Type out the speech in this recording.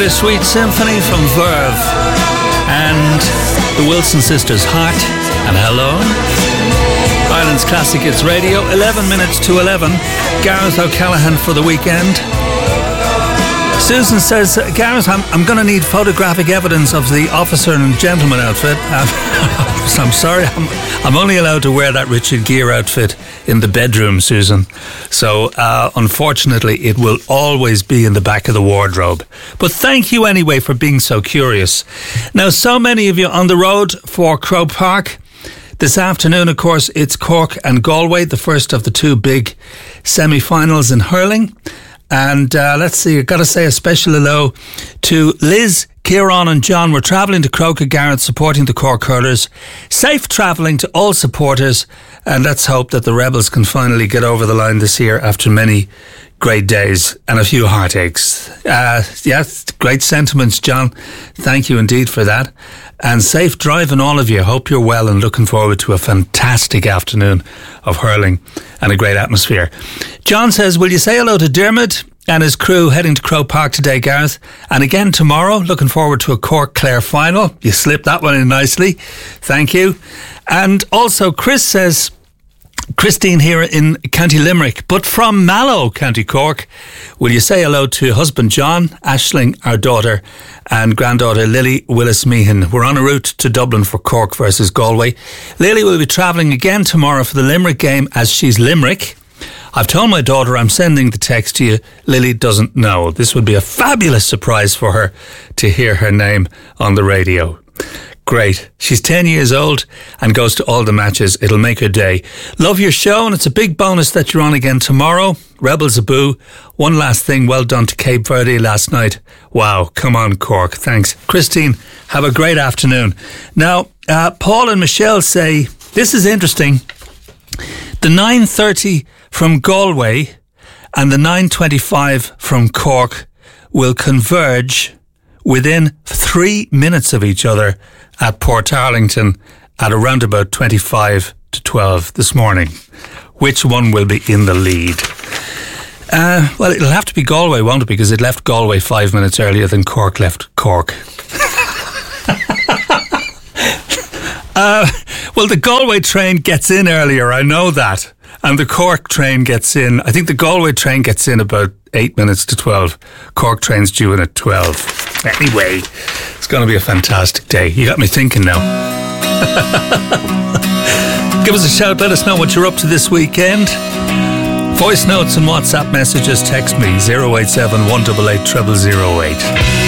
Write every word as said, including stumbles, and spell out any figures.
Bittersweet Symphony from Verve and the Wilson Sisters, Heart and Hello. Ireland's Classic Hits Radio, eleven minutes to eleven. Gareth O'Callaghan for the weekend. Susan says, Gareth, I'm, I'm going to need photographic evidence of the officer and gentleman outfit. I'm sorry, I'm, I'm only allowed to wear that Richard Gere outfit in the bedroom, Susan. So, uh, unfortunately, it will always be in the back of the wardrobe. But thank you anyway for being so curious. Now, so many of you on the road for Croke Park. This afternoon, of course, it's Cork and Galway, the first of the two big semi-finals in hurling. And uh, let's see, I've got to say a special hello to Liz, Kieran and John. We're travelling to Croke Garrett supporting the Cork hurlers. Safe travelling to all supporters, and let's hope that the Rebels can finally get over the line this year after many great days and a few heartaches. Uh, yes, great sentiments, John. Thank you indeed for that. And safe driving, all of you. Hope you're well and looking forward to a fantastic afternoon of hurling and a great atmosphere. John says, will you say hello to Dermot and his crew heading to Croke Park today, Gareth? And again tomorrow, looking forward to a Cork-Clare final. You slipped that one in nicely. Thank you. And also Chris says, Christine here in County Limerick, but from Mallow, County Cork. Will you say hello to husband John, Aisling, our daughter, and granddaughter Lily Willis Meehan? We're on a route to Dublin for Cork versus Galway. Lily will be travelling again tomorrow for the Limerick game as she's Limerick. I've told my daughter I'm sending the text to you. Lily doesn't know. This would be a fabulous surprise for her to hear her name on the radio. Great. She's ten years old and goes to all the matches. It'll make her day. Love your show, and it's a big bonus that you're on again tomorrow. Rebels a boo. One last thing, well done to Cape Verde last night. Wow, come on Cork. Thanks. Christine, have a great afternoon. Now, uh, Paul and Michelle say, this is interesting. The nine thirty from Galway and the nine twenty-five from Cork will converge within three minutes of each other at Portarlington at around about twenty-five to twelve this morning. Which one will be in the lead? Uh, well, it'll have to be Galway, won't it? Because it left Galway five minutes earlier than Cork left Cork. uh, well, the Galway train gets in earlier, I know that. And the Cork train gets in, I think the Galway train gets in about eight minutes to twelve. Cork train's due in at twelve. Anyway, it's going to be a fantastic day. You got me thinking now. Give us a shout. Let us know what you're up to this weekend. Voice notes and WhatsApp messages. Text me zero eight seven, one eight eight, zero zero zero eight.